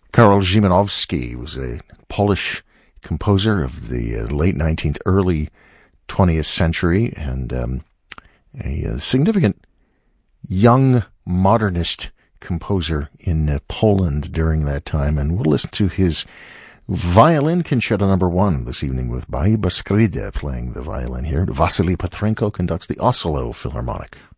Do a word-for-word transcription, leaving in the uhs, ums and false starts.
Karol Szymanowski was a Polish composer of the uh, late nineteenth, early twentieth century, and um, a, a significant young modernist composer in uh, Poland during that time. And we'll listen to his violin concerto number one this evening with Baiba Skride playing the violin here. Vasily Petrenko conducts the Oslo Philharmonic.